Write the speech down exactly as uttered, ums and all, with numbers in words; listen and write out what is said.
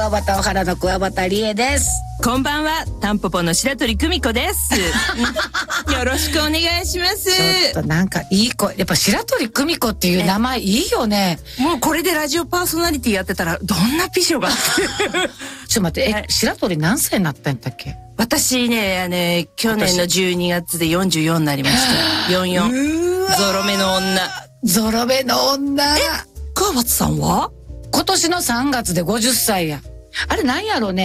わばたおはらのくわばたりえです。 こんばんは、タンポポの白鳥久美子です。よろしくお願いします。 ちょっとなんかいい声、やっぱ白鳥久美子っていう名前いいよね。 もうこれでラジオパーソナリティやってたらどんなピショが。 ちょっと待って、え、はい、白鳥何歳になったんだっけ？ 私ね、あの、去年のじゅうにがつでよんじゅうよんになりました。よんじゅうよん。ゾロ目の女。 ゾロ目の女。 え、川松さんは？ 今年のさんがつでごじゅっさいや。あれなんやろうね。